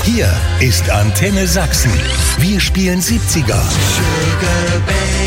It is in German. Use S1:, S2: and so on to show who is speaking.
S1: Hier ist Antenne Sachsen. Wir spielen 70er.
S2: Sugar Baby.